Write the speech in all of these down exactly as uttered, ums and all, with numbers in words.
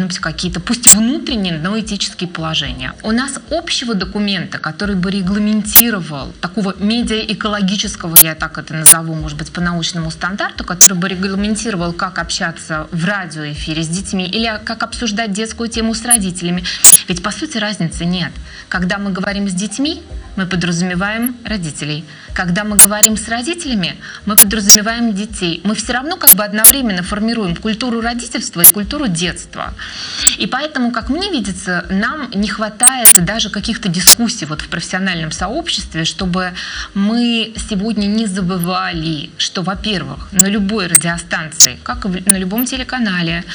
должны быть какие-то, пусть внутренние, но этические положения. У нас общего документа, который бы регламентировал такого медиаэкологического, я так это назову, может быть, по научному стандарту, который бы регламентировал, как общаться в радиоэфире с детьми или как обсуждать детскую тему с родителями. Ведь, по сути, разницы нет. Когда мы говорим с детьми, мы подразумеваем родителей. Когда мы говорим с родителями, мы подразумеваем детей. Мы все равно как бы одновременно формируем культуру родительства и культуру детства. И поэтому, как мне видится, нам не хватает даже каких-то дискуссий вот в профессиональном сообществе, чтобы мы сегодня не забывали, что, во-первых, на любой радиостанции, как и на любом телеканале,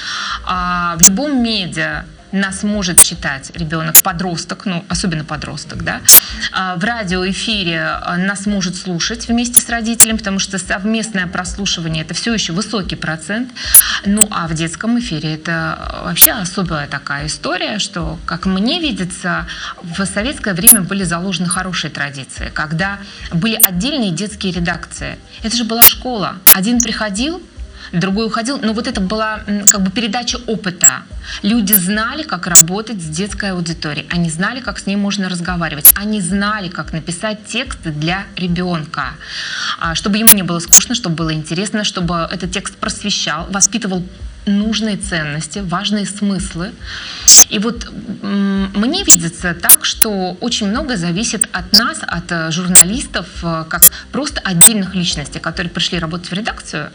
в любом медиа, нас может читать ребенок-подросток, ну, особенно подросток, да. В радиоэфире нас может слушать вместе с родителем, потому что совместное прослушивание – это все еще высокий процент. Ну, а в детском эфире это вообще особая такая история, что, как мне видится, в советское время были заложены хорошие традиции, когда были отдельные детские редакции. Это же была школа. Один приходил, другой уходил, но вот это была как бы передача опыта. Люди знали, как работать с детской аудиторией, они знали, как с ней можно разговаривать, они знали, как написать тексты для ребенка, чтобы ему не было скучно, чтобы было интересно, чтобы этот текст просвещал, воспитывал нужные ценности, важные смыслы. И вот мне видится так, что очень многое зависит от нас, от журналистов, как просто отдельных личностей, которые пришли работать в редакцию.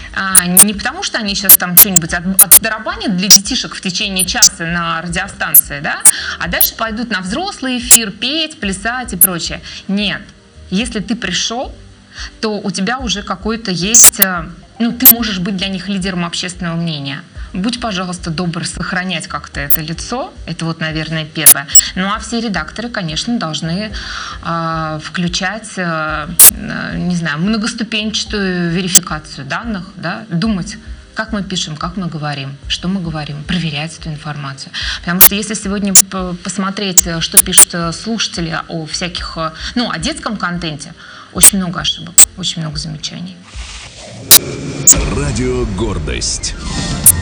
Не потому, что они сейчас там что-нибудь отдорабанят для детишек в течение часа на радиостанции, да? А дальше пойдут на взрослый эфир, петь, плясать и прочее. Нет. Если ты пришел, то у тебя уже какой-то есть... Ну, ты можешь быть для них лидером общественного мнения. Будь, пожалуйста, добр сохранять как-то это лицо. Это вот, наверное, первое. Ну, а все редакторы, конечно, должны э, включать, э, не знаю, многоступенчатую верификацию данных, да, думать, как мы пишем, как мы говорим, что мы говорим, проверять эту информацию. Потому что если сегодня посмотреть, что пишут слушатели о всяких, ну, о детском контенте, очень много ошибок, очень много замечаний. Радио «Гордость».